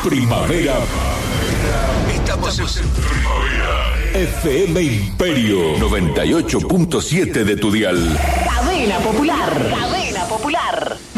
primavera. Estamos en primavera. FM Imperio 98.7 de tu dial. Cadena Popular. Cadena Popular.